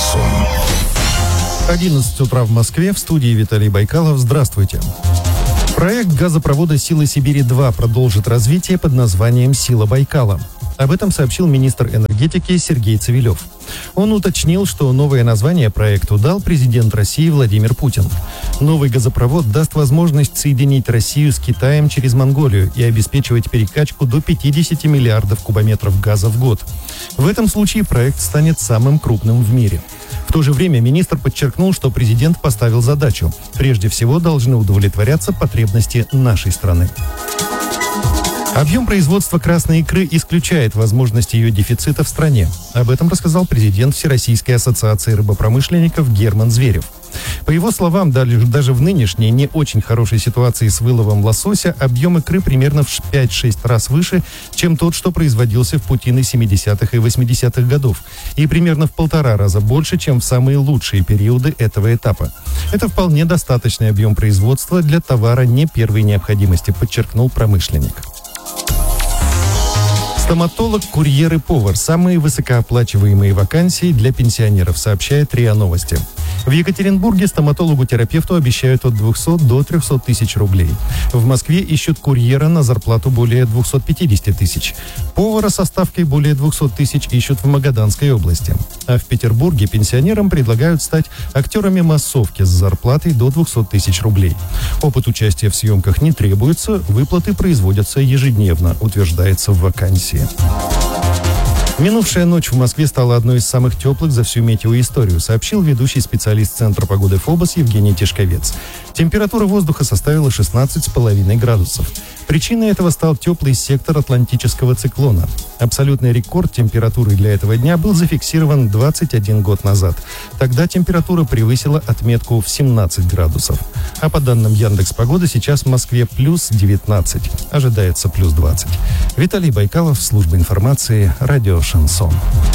Шансон. 11 утра в Москве, в студии Виталий Байкалов. Здравствуйте. Проект газопровода «Сила Сибири-2» продолжит развитие под названием «Сила Байкала». Об этом сообщил министр энергетики Сергей Цивилев. Он уточнил, что новое название проекту дал президент России Владимир Путин. Новый газопровод даст возможность соединить Россию с Китаем через Монголию и обеспечивать перекачку до 50 миллиардов кубометров газа в год. В этом случае проект станет самым крупным в мире. В то же время министр подчеркнул, что президент поставил задачу. Прежде всего должны удовлетворяться потребности нашей страны. Объем производства красной икры исключает возможность ее дефицита в стране. Об этом рассказал президент Всероссийской ассоциации рыбопромышленников Герман Зверев. По его словам, даже в нынешней не очень хорошей ситуации с выловом лосося объем икры примерно в 5-6 раз выше, чем тот, что производился в путины 70-х и 80-х годов, и примерно в 1,5 раза больше, чем в самые лучшие периоды этого этапа. Это вполне достаточный объем производства для товара не первой необходимости, подчеркнул промышленник. Стоматолог, курьер и повар – самые высокооплачиваемые вакансии для пенсионеров, сообщает РИА Новости. В Екатеринбурге стоматологу-терапевту обещают от 200 до 300 тысяч рублей. В Москве ищут курьера на зарплату более 250 тысяч. Повара со ставкой более 200 тысяч ищут в Магаданской области. А в Петербурге пенсионерам предлагают стать актерами массовки с зарплатой до 200 тысяч рублей. Опыт участия в съемках не требуется, выплаты производятся ежедневно, утверждается в вакансии. Минувшая ночь в Москве стала одной из самых теплых за всю метеоисторию, сообщил ведущий специалист Центра погоды ФОБОС Евгений Тишковец. Температура воздуха составила 16,5 градусов. Причиной этого стал теплый сектор атлантического циклона. Абсолютный рекорд температуры для этого дня был зафиксирован 21 год назад. Тогда температура превысила отметку в 17 градусов. А по данным Яндекс.Погоды, сейчас в Москве плюс 19. Ожидается плюс 20. Виталий Байкалов, служба информации, радио «Шансон».